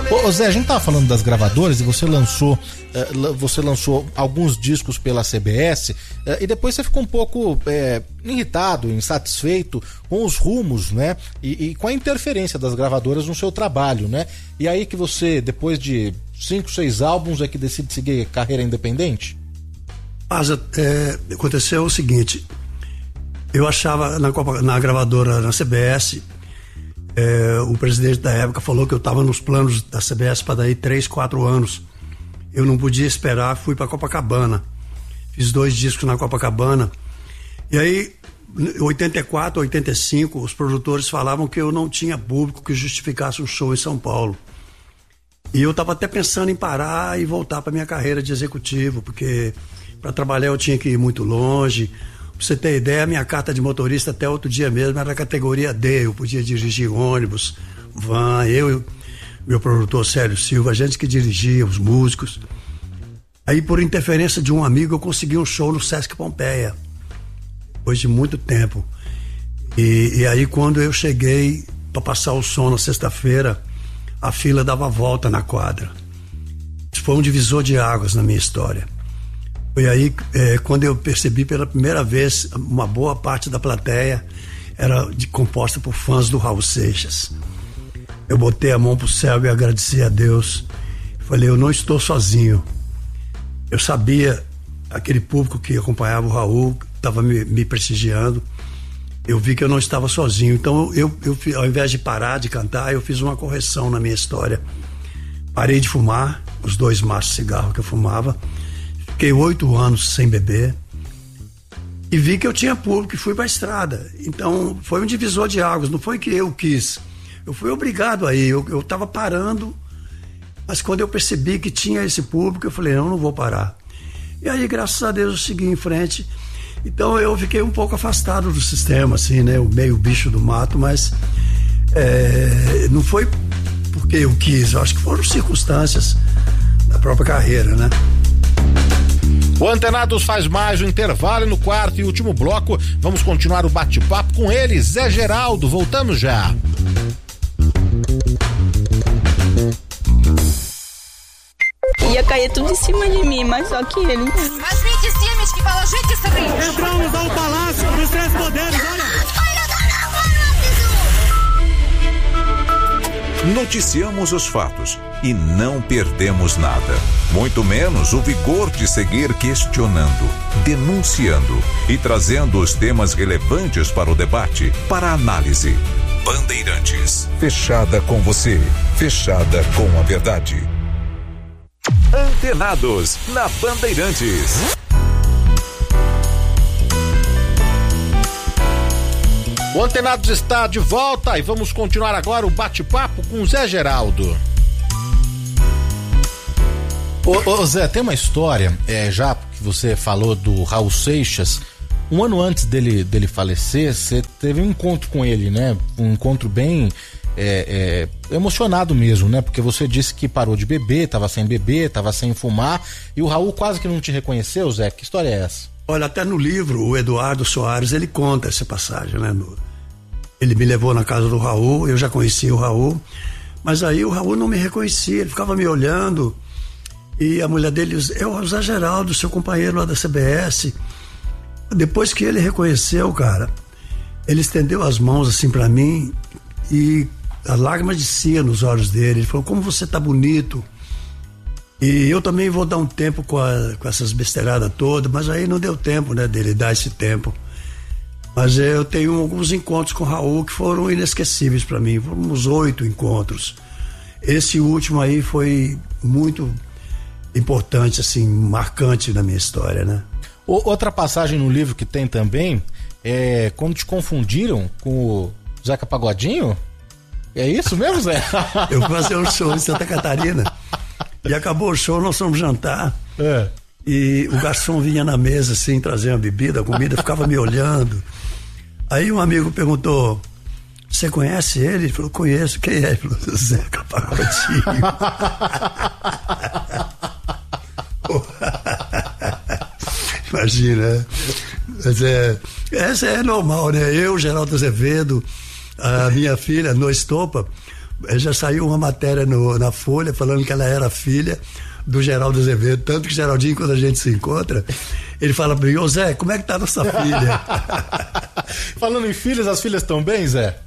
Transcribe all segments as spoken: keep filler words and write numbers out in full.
Ô, ô Zé, a gente tava falando das gravadoras e você lançou uh, você lançou alguns discos pela C B S uh, e depois você ficou um pouco uh, irritado, insatisfeito com os rumos, né? E, e com a interferência das gravadoras no seu trabalho, né? E aí que você, depois de cinco, seis álbuns, é que decide seguir carreira independente? Mas é, aconteceu o seguinte, eu achava na, Copa, na gravadora, na C B S, é, o presidente da época falou que eu estava nos planos da C B S para daí três, quatro anos. Eu não podia esperar, fui para Copacabana. Fiz dois discos na Copacabana. E aí, em oitenta e quatro, oitenta e cinco, os produtores falavam que eu não tinha público que justificasse um show em São Paulo. E eu estava até pensando em parar e voltar para minha carreira de executivo, porque para trabalhar eu tinha que ir muito longe. Pra você ter ideia, a minha carta de motorista até outro dia mesmo era categoria D, eu podia dirigir ônibus, van, eu e meu produtor Célio Silva, a gente que dirigia, os músicos. Aí por interferência de um amigo eu consegui um show no Sesc Pompeia, depois de muito tempo. E, e aí quando eu cheguei para passar o som na sexta-feira, a fila dava volta na quadra. Isso foi um divisor de águas na minha história. Foi aí é, quando eu percebi pela primeira vez uma boa parte da plateia era de, composta por fãs do Raul Seixas. Eu botei a mão pro céu e agradeci a Deus. Falei, eu não estou sozinho. Eu sabia, aquele público que acompanhava o Raul estava me, me prestigiando. Eu vi que eu não estava sozinho. Então eu, eu, ao invés de parar de cantar, eu fiz uma correção na minha história. Parei de fumar, os dois maços de cigarro que eu fumava. Fiquei oito anos sem beber e vi que eu tinha público e fui pra estrada. Então foi um divisor de águas, não foi que eu quis, eu fui obrigado aí, eu, eu tava parando, mas quando eu percebi que tinha esse público, eu falei, não, não vou parar. E aí, graças a Deus, eu segui em frente. Então eu fiquei um pouco afastado do sistema, assim, né, o meio bicho do mato, mas é, não foi porque eu quis, eu acho que foram circunstâncias da própria carreira, né? O Antenados faz mais um intervalo no quarto e último bloco. Vamos continuar o bate-papo com ele, Zé Geraldo. Voltamos já. Ia cair tudo em cima de mim, mas só que ele... Mas gente, times que fala, gente, se ri. Entramos ao Palácio dos Três Poderes, olha. Noticiamos os fatos e não perdemos nada. Muito menos o vigor de seguir questionando, denunciando e trazendo os temas relevantes para o debate, para a análise. Bandeirantes. Fechada com você. Fechada com a verdade. Antenados na Bandeirantes. O Antenados está de volta e vamos continuar agora o bate-papo com o Zé Geraldo. Ô, ô Zé, tem uma história, é, já que você falou do Raul Seixas, um ano antes dele, dele falecer, você teve um encontro com ele, né? Um encontro bem é, é, emocionado mesmo, né? Porque você disse que parou de beber, tava sem beber, tava sem fumar, e o Raul quase que não te reconheceu, Zé. Que história é essa? Olha, até no livro, o Eduardo Soares, ele conta essa passagem, né? No, ele me levou na casa do Raul, eu já conhecia o Raul, mas aí o Raul não me reconhecia, ele ficava me olhando, e a mulher dele, é o Zé Geraldo, seu companheiro lá da C B S. Depois que ele reconheceu, cara, ele estendeu as mãos assim pra mim, e a lágrima descia nos olhos dele, ele falou, como você tá bonito. E eu também vou dar um tempo com, a, com essas besteiradas todas, mas aí não deu tempo, né, dele dar esse tempo. Mas eu tenho alguns encontros com o Raul que foram inesquecíveis para mim, foram uns oito encontros. Esse último aí foi muito importante, assim, marcante na minha história, né? Outra passagem no livro que tem também é quando te confundiram com o Zeca Pagodinho? É isso mesmo, Zé? Eu fui fazer um show em Santa Catarina. E acabou o show, nós fomos jantar. É. E o garçom vinha na mesa, assim, trazendo a bebida, a comida, ficava me olhando. Aí um amigo perguntou, você conhece ele? Ele falou, conheço. Quem é? Ele falou, Zeca Pagodinho. Imagina. Mas é, essa é normal, né? Eu, Geraldo Azevedo, a minha filha, No Estopa, Já saiu uma matéria no, na Folha falando que ela era filha do Geraldo Azevedo, tanto que Geraldinho, quando a gente se encontra, ele fala pra mim, ô Zé, como é que tá nossa filha? Falando em filhas, as filhas estão bem, Zé?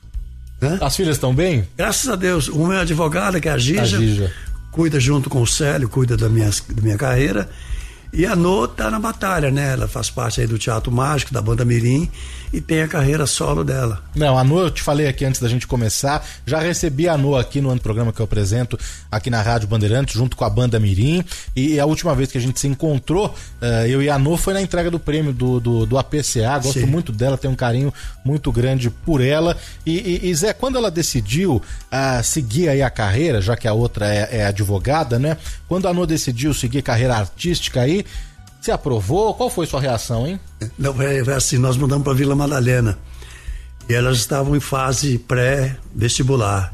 Hã? As filhas estão bem? Graças a Deus. Uma é advogada, que é a Gija, a Gija. Cuida junto com o Célio, cuida da minha, da minha carreira. E a Nô tá na batalha, né? Ela faz parte aí do Teatro Mágico, da Banda Mirim, e tem a carreira solo dela. Não, a Nô, eu te falei aqui antes da gente começar, já recebi a Nô aqui no programa que eu apresento aqui na Rádio Bandeirantes, junto com a Banda Mirim, e a última vez que a gente se encontrou, uh, eu e a Nô, foi na entrega do prêmio do, do, do A P C A, gosto Sim. muito dela, tenho um carinho muito grande por ela, e, e, e Zé, quando ela decidiu uh, seguir aí a carreira, já que a outra é, é advogada, né? Quando a Nô decidiu seguir carreira artística aí, você aprovou? Qual foi sua reação, hein? Não, é, é assim, nós mudamos para Vila Madalena e elas estavam em fase pré-vestibular.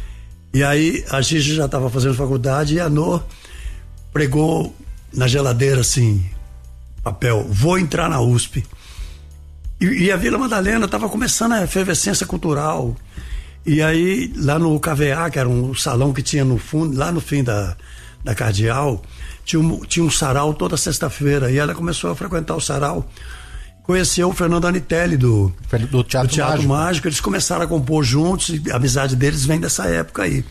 E aí a Gigi já estava fazendo faculdade e a Nô pregou na geladeira assim, papel, vou entrar na U S P. E, e a Vila Madalena estava começando a efervescência cultural. E aí lá no K V A, que era um salão que tinha no fundo, lá no fim da, da Cardeal, Tinha um, tinha um sarau toda sexta-feira, e ela começou a frequentar o sarau. Conheceu o Fernando Anitelli do, do Teatro, do Teatro Mágico. Mágico. Eles começaram a compor juntos, e a amizade deles vem dessa época aí.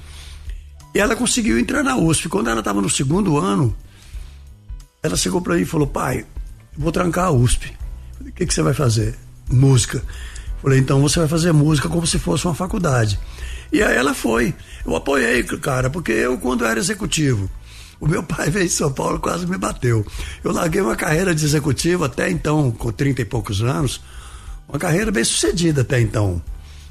E ela conseguiu entrar na U S P. Quando ela estava no segundo ano, ela chegou para mim e falou, pai, vou trancar a U S P. O que, que você vai fazer? Música. Falei, então você vai fazer música como se fosse uma faculdade. E aí ela foi. Eu apoiei, cara, porque eu, quando era executivo, o meu pai veio em São Paulo e quase me bateu. Eu larguei uma carreira de executivo até então, com trinta e poucos anos, uma carreira bem sucedida até então.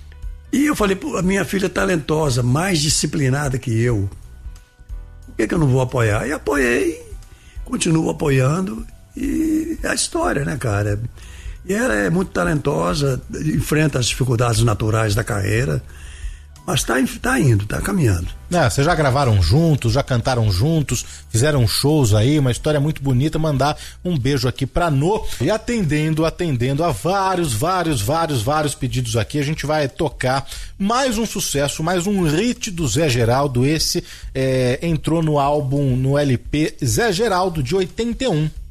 E eu falei, pô, a minha filha é talentosa, mais disciplinada que eu, por que, que eu não vou apoiar? E apoiei, continuo apoiando, e é a história, né, cara? E ela é muito talentosa, enfrenta as dificuldades naturais da carreira, mas tá, tá indo, tá caminhando. É, vocês já gravaram juntos, já cantaram juntos, fizeram shows aí, uma história muito bonita. Mandar um beijo aqui pra Nô. E atendendo, atendendo a vários, vários, vários, vários pedidos aqui, a gente vai tocar mais um sucesso, mais um hit do Zé Geraldo. Esse é, entrou no álbum, no L P Zé Geraldo de oitenta e um.